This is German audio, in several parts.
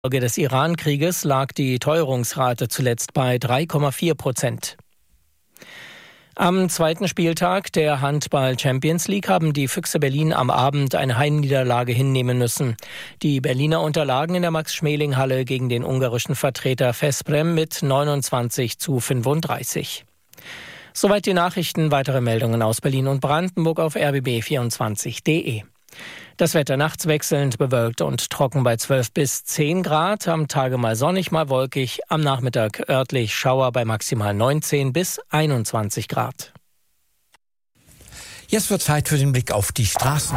Infolge des Iran-Krieges lag die Teuerungsrate zuletzt bei 3,4%. Am zweiten Spieltag der Handball-Champions League haben die Füchse Berlin am Abend eine Heimniederlage hinnehmen müssen. Die Berliner unterlagen in der Max-Schmeling-Halle gegen den ungarischen Vertreter Veszprém mit 29:35. Soweit die Nachrichten. Weitere Meldungen aus Berlin und Brandenburg auf rbb24.de. Das Wetter nachts wechselnd bewölkt und trocken bei 12 bis 10 Grad. Am Tage mal sonnig, mal wolkig. Am Nachmittag örtlich Schauer bei maximal 19 bis 21 Grad. Jetzt wird Zeit für den Blick auf die Straßen.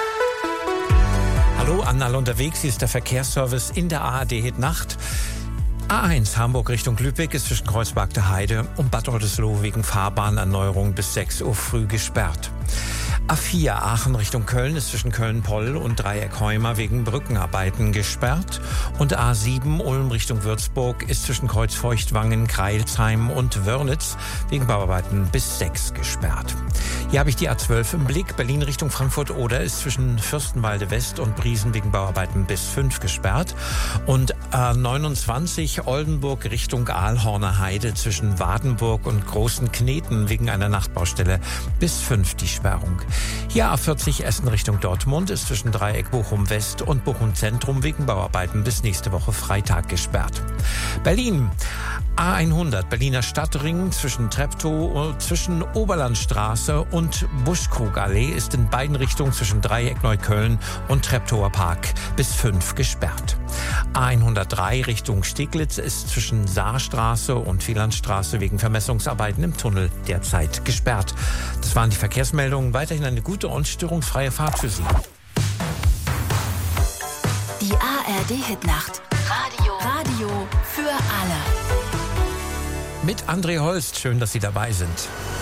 Hallo, an alle unterwegs. Hier ist der Verkehrsservice in der ARD Nacht. A1 Hamburg Richtung Lübeck ist zwischen Kreuzberg der Heide und Bad Oldesloe wegen Fahrbahnerneuerung bis 6 Uhr früh gesperrt. A4 Aachen Richtung Köln ist zwischen Köln-Poll und Dreieck-Heuma wegen Brückenarbeiten gesperrt. Und A7 Ulm Richtung Würzburg ist zwischen Kreuzfeuchtwangen, Crailsheim und Wörnitz wegen Bauarbeiten bis 6 gesperrt. Hier habe ich die A12 im Blick. Berlin Richtung Frankfurt-Oder ist zwischen Fürstenwalde West und Briesen wegen Bauarbeiten bis 5 gesperrt. Und A29 Oldenburg Richtung Aalhorner Heide zwischen Wadenburg und Großen Kneten wegen einer Nachtbaustelle bis 5 die Sperrung. Hier A40 Essen Richtung Dortmund ist zwischen Dreieck Bochum West und Bochum Zentrum wegen Bauarbeiten bis nächste Woche Freitag gesperrt. Berlin A100 Berliner Stadtring zwischen Treptow, zwischen Oberlandstraße und Buschkrugallee ist in beiden Richtungen zwischen Dreieck Neukölln und Treptower Park bis 5 gesperrt. A103 Richtung Steglitz ist zwischen Saarstraße und Wielandstraße wegen Vermessungsarbeiten im Tunnel derzeit gesperrt. Das waren die Verkehrsmeldungen. Weiterhin eine gute und störungsfreie Fahrt für Sie. Die ARD-Hitnacht. Radio für alle. Mit André Holst. Schön, dass Sie dabei sind.